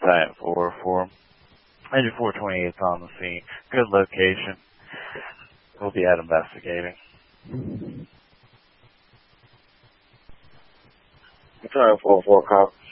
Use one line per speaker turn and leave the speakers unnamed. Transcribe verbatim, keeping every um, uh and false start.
Titan four for Engine four twenty-eight on the scene. Good location. We'll be out investigating.
Titan four four, copy.